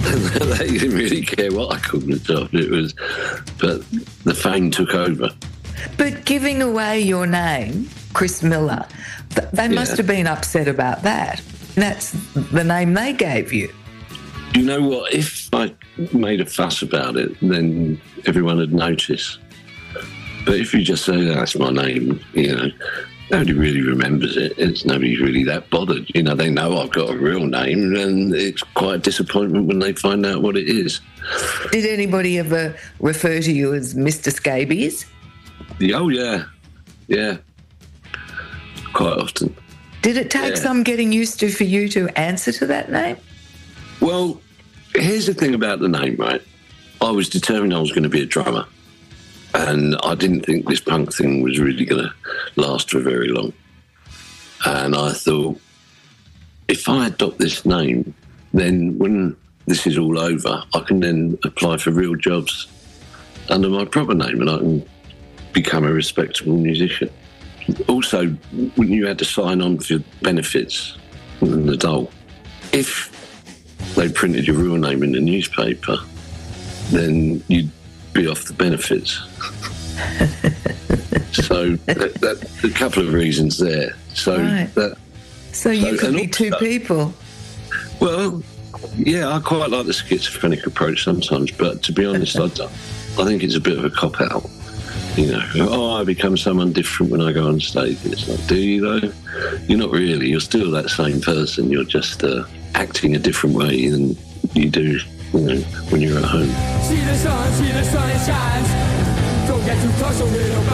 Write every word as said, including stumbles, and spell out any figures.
They didn't really care what I called myself. It was, but the fame took over. But giving away your name, Chris Miller, th- they Yeah. must have been upset about that. That's the name they gave you. You know what? If I made a fuss about it, then everyone would notice. But if you just say, that's my name, you know, nobody really remembers it. It's nobody's really that bothered. You know, they know I've got a real name, and it's quite a disappointment when they find out what it is. Did anybody ever refer to you as Mister Scabies? Oh, yeah. Yeah. Quite often. Did it take Yeah. some getting used to for you to answer to that name? Well, here's the thing about the name, right? I was determined I was going to be a drummer. And I didn't think this punk thing was really going to last for very long. And I thought, if I adopt this name, then when this is all over, I can then apply for real jobs under my proper name and I can become a respectable musician. Also, when you had to sign on for benefits in the dole, if they printed your real name in the newspaper, then you'd be off the benefits. So that, that, a couple of reasons there. So Right. that So you So- could and be two also- people. well, yeah, I quite like the schizophrenic approach sometimes, but to be honest, I, don't- I think it's a bit of a cop out. You know, oh, I become someone different when I go on stage. It's like, do you though? You're not really. You're still that same person. You're just uh, acting a different way than you do, you know, when you're at home. See the sun, see the sun, it shines. Don't get too close or it'll